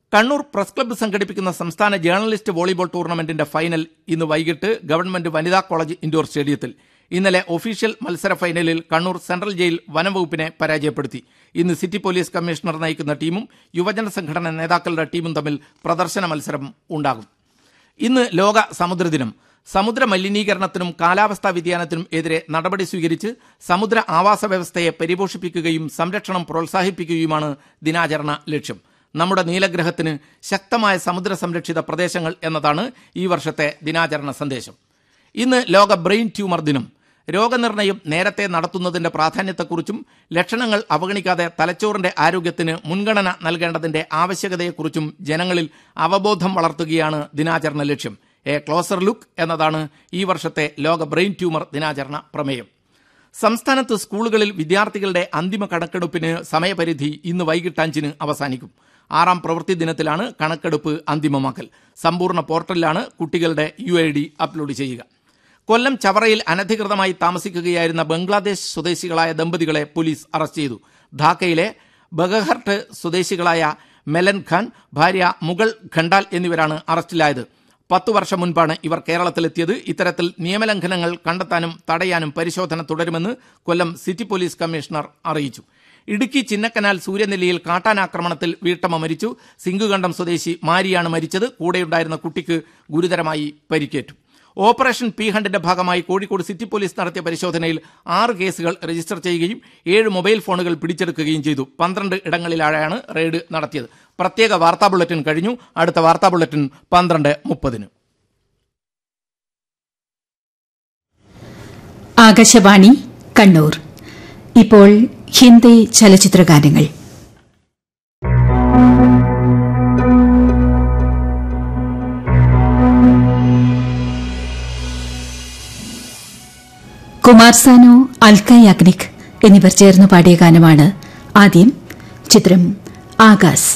Kannur press club സംഘടിപ്പിക്കുന്ന സംസ്ഥാന journalist volleyball ടൂർണമെന്റിന്റെ final ഇന്ന് വൈകിട്ട് ഗവൺമെന്റ് വനിതാ കോളേജ് ഇൻഡോർ സ്റ്റേഡിയത്തിൽ. ഇന്നലെ ഒഫീഷ്യൽ മത്സര ഫൈനലിൽ കണ്ണൂർ സെൻട്രൽ ജയിൽ വനംവകുപ്പിനെ പരാജയപ്പെടുത്തി. ഇന്ന് സിറ്റി പോലീസ് കമ്മീഷണർ നയിക്കുന്ന ടീമും യുവജന സംഘടന നേതാക്കളുടെ ടീമും തമ്മിൽ പ്രദർശന മത്സരം ഉണ്ടാകും. ഇന്ന് ലോക സമുദ്രദിനം. സമുദ്ര മലിനീകരണത്തിനും കാലാവസ്ഥാ വ്യതിയാനത്തിനും എതിരെ നടപടി സ്വീകരിച്ച് സമുദ്ര ആവാസ വ്യവസ്ഥയെ പരിപോഷിപ്പിക്കുകയും സംരക്ഷണം പ്രോത്സാഹിപ്പിക്കുകയുമാണ് ദിനാചരണ ലക്ഷ്യം. നമ്മുടെ നീലഗ്രഹത്തിന് ശക്തമായ സമുദ്ര സംരക്ഷിത പ്രദേശങ്ങൾ എന്നതാണ് ഈ വർഷത്തെ ദിനാചരണ സന്ദേശം. ഇന്ന് ലോക ബ്രെയിൻ ട്യൂമർ ദിനം. രോഗനിർണയം നേരത്തെ നടത്തുന്നതിന്റെ പ്രാധാന്യത്തെക്കുറിച്ചും ലക്ഷണങ്ങൾ അവഗണിക്കാതെ തലച്ചോറിന്റെ ആരോഗ്യത്തിന് മുൻഗണന നൽകേണ്ടതിന്റെ ആവശ്യകതയെക്കുറിച്ചും ജനങ്ങളിൽ അവബോധം വളർത്തുകയാണ് ദിനാചരണ ലക്ഷ്യം. എ ക്ലോസർ ലുക്ക് എന്നതാണ് ഈ വർഷത്തെ ലോക ബ്രെയിൻ ട്യൂമർ ദിനാചരണ പ്രമേയം. സംസ്ഥാനത്ത് സ്കൂളുകളിൽ വിദ്യാർത്ഥികളുടെ അന്തിമ കണക്കെടുപ്പിന് സമയപരിധി ഇന്ന് വൈകിട്ട് 5-ന് അവസാനിക്കും. 6ാം പ്രവൃത്തി ദിനത്തിലാണ് കണക്കെടുപ്പ് അന്തിമമാക്കൽ. സമ്പൂർണ്ണ പോർട്ടലിലാണ് കുട്ടികളുടെ UID അപ്ലോഡ് ചെയ്യുക. കൊല്ലം ചവറയിൽ അനധികൃതമായി താമസിക്കുകയായിരുന്ന ബംഗ്ലാദേശ് സ്വദേശികളായ ദമ്പതികളെ പോലീസ് അറസ്റ്റ് ചെയ്തു. ധാക്കയിലെ ബഗഹർട്ട് സ്വദേശികളായ മെലൻ ഖാൻ, ഭാര്യ മുഗൾ ഖണ്ടാൽ എന്നിവരാണ് അറസ്റ്റിലായത്. 10 വർഷം മുൻപാണ് ഇവർ കേരളത്തിലെത്തിയത്. ഇത്തരത്തിൽ നിയമലംഘനങ്ങൾ കണ്ടെത്താനും തടയാനും പരിശോധന തുടരുമെന്ന് കൊല്ലം സിറ്റി പോലീസ് കമ്മീഷണർ അറിയിച്ചു. ഇടുക്കി ചിന്നക്കനാൽ സൂര്യനെല്ലിയിൽ കാട്ടാനാക്രമണത്തിൽ വീട്ടമ്മ മരിച്ചു. സിംഗുകണ്ടം സ്വദേശി മാരിയാണ് മരിച്ചത്. കൂടെയുണ്ടായിരുന്ന കുട്ടിക്ക് ഗുരുതരമായി പരിക്കേറ്റു. ഓപ്പറേഷൻ പി ഹണ്ടിന്റെ ഭാഗമായി കോഴിക്കോട് സിറ്റി പോലീസ് നടത്തിയ പരിശോധനയിൽ 6 കേസുകൾ രജിസ്റ്റർ ചെയ്യുകയും 7 മൊബൈൽ ഫോണുകൾ പിടിച്ചെടുക്കുകയും ചെയ്തു. 12 ഇടങ്ങളിലാണ് റെയ്ഡ് നടത്തിയത്. പ്രത്യേക വാർത്താ ബുള്ളറ്റിൻ കഴിഞ്ഞു. അടുത്ത വാർത്താ ബുള്ളറ്റിൻ 12:30. ആകാശവാണി കണ്ണൂർ. ഇപ്പോൾ ഹിന്ദി ചലച്ചിത്ര ഗാനങ്ങൾ. കുമാർ സാനു, അൽക്ക യാഗ്നിക് എന്നിവർ ചേർന്ന് പാടിയ ഗാനമാണ് ആദ്യം. ചിത്രം ആകാശ്.